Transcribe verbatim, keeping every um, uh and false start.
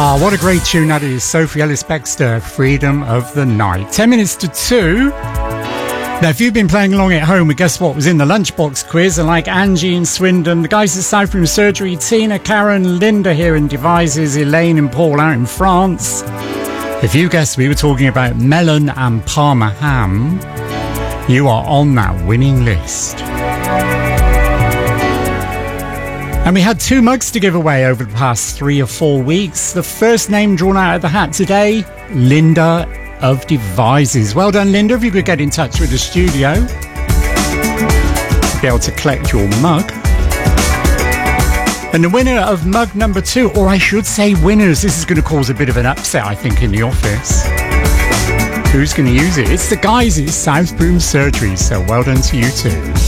Ah, what a great tune that is. Sophie Ellis-Bextor, Freedom of the Night. Ten minutes to two. Now, if you've been playing along at home with Guess What Was in the Lunchbox quiz, and like Angie in Swindon, the guys at Southroom Surgery, Tina, Karen, Linda here in Devices, Elaine and Paul out in France. If you guessed we were talking about melon and Parma ham, you are on that winning list. And we had two mugs to give away over the past three or four weeks. The first name drawn out of the hat today, Linda of Devices. Well done, Linda. If you could get in touch with the studio to be able to collect your mug. And the winner of mug number two, or I should say winners, this is going to cause a bit of an upset, I think, in the office. Who's going to use it? It's the guys at Southroom Surgery, so well done to you too.